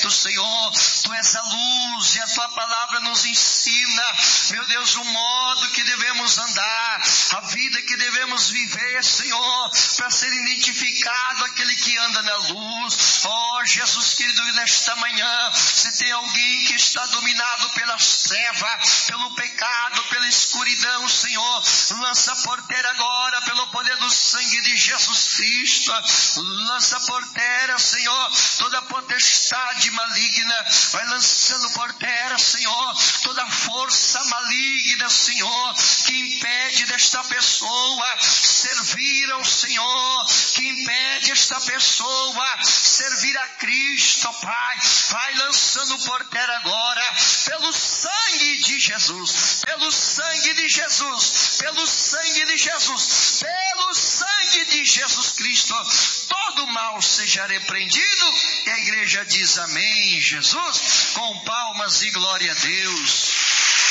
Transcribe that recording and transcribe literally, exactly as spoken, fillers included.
certo, Senhor. Tu és a luz e a tua palavra nos ensina, meu Deus, o modo que devemos andar, a vida que devemos viver, Senhor, para ser identificado aquele que anda na luz. Ó Jesus querido, nesta manhã, se tem alguém que está dominado pelas trevas, pelo pecado, pela escuridão, Senhor, lança a porteira agora pelo poder do sangue de Jesus Cristo. Lança a porteira, Senhor, toda potestade maligna, vai lançando porteira, Senhor, toda força maligna, Senhor, que impede desta pessoa servir ao Senhor, que impede esta pessoa servir a Cristo, Pai. Vai lançando porteira agora, pelo sangue de Jesus, pelo sangue de Jesus, pelo sangue de Jesus, pelo sangue de Jesus Cristo, todo mal seja repreendido. E a igreja diz amém, Jesus, com palmas e glória a Deus.